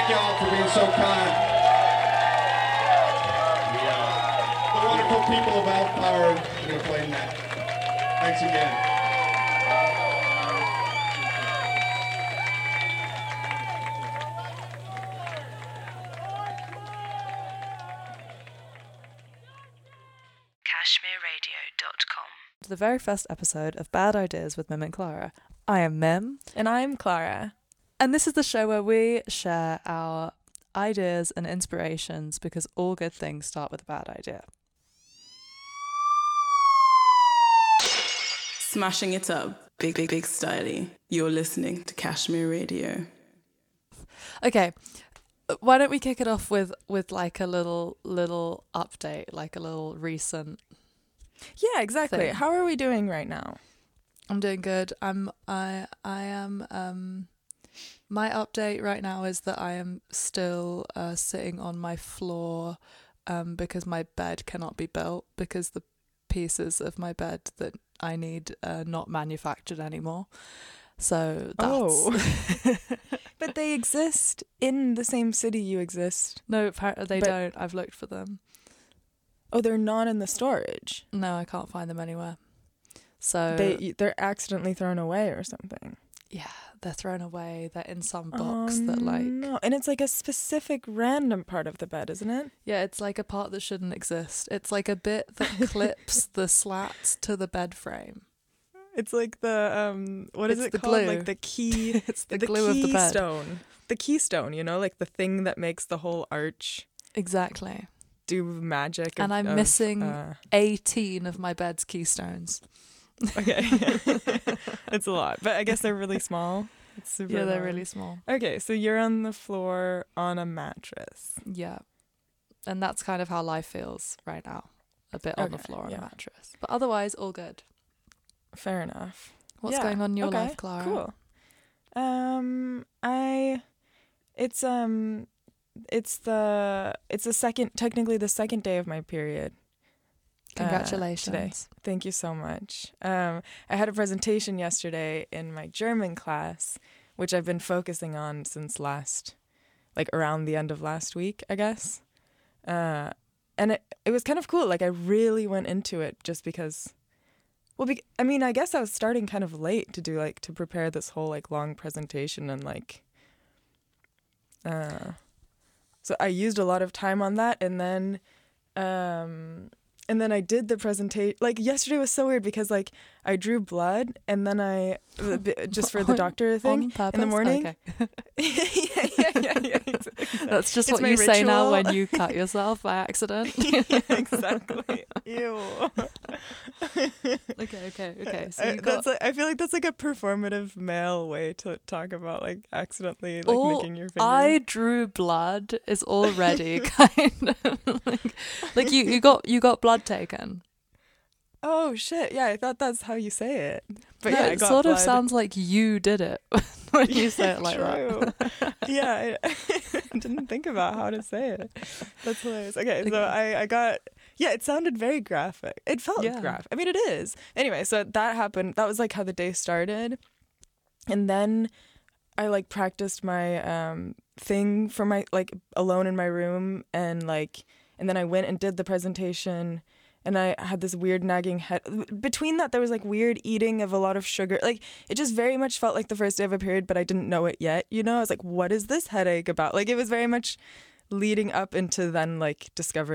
Thank you all for being so kind. The wonderful people of Alf Power are going to play next. Thanks again. CashmereRadio.com. To the very first episode of Bad Ideas with Mim and Clara. I am Mim. And I'm Clara. And this is the show where we share our ideas and inspirations because all good things start with a bad idea. Smashing it up, big styly. You're listening to Kashmir Radio. Okay, why don't we kick it off with like a little update, like a little recent. Yeah, exactly. Thing. How are we doing right now? I'm doing good. I am. My update right now is that I am still sitting on my floor because my bed cannot be built because the pieces of my bed that I need are not manufactured anymore. So that's... But they exist in the same city you exist. No, apparently they don't. I've looked for them. Oh, they're not in the storage. No, I can't find them anywhere. So they're accidentally thrown away or something. Yeah, they're thrown away. They're in some box that like... No, and it's like a specific random part of the bed, isn't it? Yeah, it's like a part that shouldn't exist. It's like a bit that clips the slats to the bed frame. It's like the what is it the called? glue. Like the key. It's the glue of the bed. Keystone. The keystone, you know, like the thing that makes the whole arch Exactly. do magic. And I'm missing 18 of my bed's keystones. Okay. It's a lot, but I guess they're really small. It's super Yeah, they're long. really small. Okay, so you're on the floor on a mattress. Yeah. And that's kind of how life feels right now. A bit on the Okay, floor on yeah. a mattress. But otherwise, all good. Fair enough. What's Yeah, going on in your okay, life, Clara? Cool. It's technically the second day of my period. Congratulations. Today. Thank you so much. I had a presentation yesterday in my German class, which I've been focusing on since around the end of last week, I guess. And it was kind of cool. Like I really went into it just because, I guess I was starting kind of late to do to prepare this whole long presentation and so I used a lot of time on that and then I did the presentation. Yesterday was so weird because I drew blood and then I just for the doctor thing in the morning. Okay. yeah. That's just It's what my you say now ritual. when you cut yourself by accident. Yeah, exactly. Ew. Okay. So you got... I feel like that's a performative male way to talk about accidentally making your finger. I drew blood is already kind of like you got blood taken. Oh shit! Yeah, I thought that's how you say it. But no, yeah, I it got sort blood. of sounds like you did it when you say it like True. that. Yeah, I didn't think about how to say it. That's hilarious. Okay, so I got... Yeah, it sounded very graphic. It felt graphic. I mean, it is. Anyway, so that happened. That was how the day started. And then I practiced my thing for my alone in my room and then I went and did the presentation and I had this weird nagging head. Between that there was weird eating of a lot of sugar. It just very much felt like the first day of a period, but I didn't know it yet, you know? I was what is this headache about? It was very much leading up into then discovering